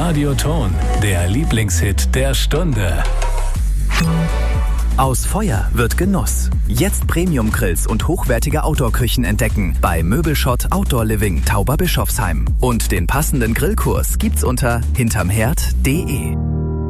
Radioton, der Lieblingshit der Stunde. Aus Feuer wird Genuss. Jetzt Premium-Grills und hochwertige Outdoor-Küchen entdecken bei Möbelschott Outdoor Living Tauberbischofsheim. Und den passenden Grillkurs gibt's unter hintermherd.de.